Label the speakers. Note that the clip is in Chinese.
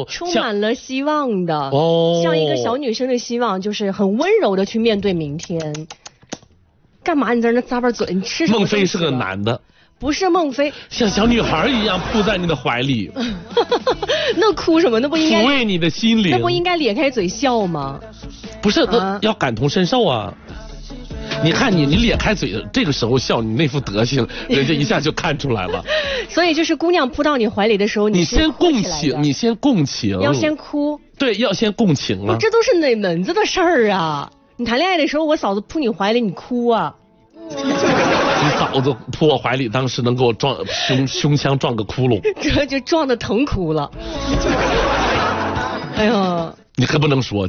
Speaker 1: 后
Speaker 2: 充满了希望的哦，像一个小女生的希望，就是很温柔的去面对明天。干嘛你在那咂巴嘴？你吃什么？
Speaker 1: 孟非是个男的。
Speaker 2: 不是孟非，
Speaker 1: 像小女孩一样扑在你的怀里。
Speaker 2: 那哭什么？那不应该
Speaker 1: 抚慰你的心灵？
Speaker 2: 那不应该咧开嘴笑吗？
Speaker 1: 不是，要感同身受啊！你看你咧开嘴，这个时候笑，你那副德行，人家一下就看出来了。
Speaker 2: 所以就是姑娘扑到你怀里的时候，
Speaker 1: 你先共情，你先共情，
Speaker 2: 要先哭。
Speaker 1: 对，要先共情啊！
Speaker 2: 这都是哪门子的事儿啊！你谈恋爱的时候，我嫂子扑你怀里，你哭啊？
Speaker 1: 你嫂子扑我怀里，当时能给我撞胸腔撞个窟窿，
Speaker 2: 这就撞得疼哭了。哎呀，
Speaker 1: 你可不能说。